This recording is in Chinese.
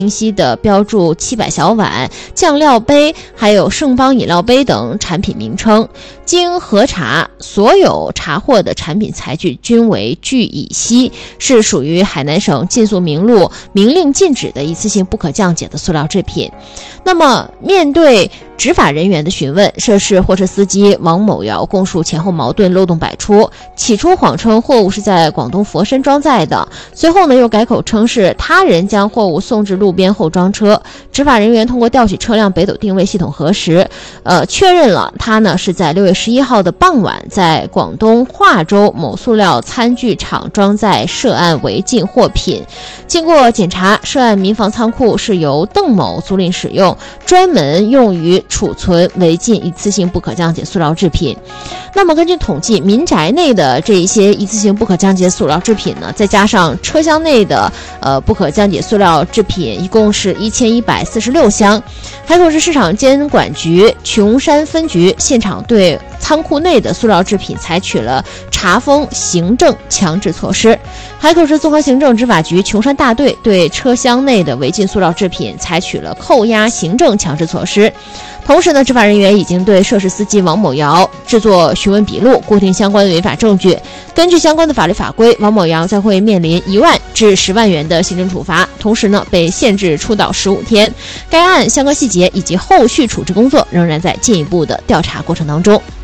清晰的标注700小碗、酱料杯还有盛邦饮料杯等产品名称。经核查，所有查获的产品材具均为聚乙烯，是属于海南省禁塑名录明令禁止的一次性不可降解的塑料制品。那么面对执法人员的询问，涉事货车司机王某尧供述前后矛盾，漏洞百出。起初谎称货物是在广东佛山装载的，随后呢又改口称是他人将货物送至路边后装车。执法人员通过调取车辆北斗定位系统核实，确认了他呢是在6月11号的傍晚，在广东化州某塑料餐具厂装载涉案违禁货品。经过检查，涉案民房仓库是由邓某租赁使用，专门用于储存违禁一次性不可降解塑料制品。那么根据统计，民宅内的这一些一次性不可降解塑料制品呢，再加上车厢内的不可降解塑料制品，一共是1146箱。海口市市场监管局琼山分局现场对仓库内的塑料制品采取了查封行政强制措施。海口市综合行政执法局琼山大队对车厢内的违禁塑料制品采取了扣押行政强制措施。同时呢，执法人员已经对涉事司机王某尧制作询问笔录，固定相关的违法证据。根据相关的法律法规，王某尧将会面临1万至10万元的行政处罚，同时呢被限制出岛15天。该案相关细节以及后续处置工作仍然在进一步的调查过程当中。